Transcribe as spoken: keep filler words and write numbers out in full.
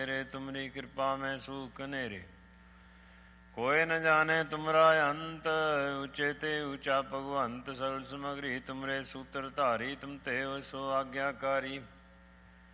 मेरे तुमरी कृपा में सूख नेरे, कोई न जाने तुमरा अंत। ऊंचे ते ऊंचा भगवंत, सरल समग्री तुमरे सूत्र धारी। तुम ते सो आज्ञाकारी,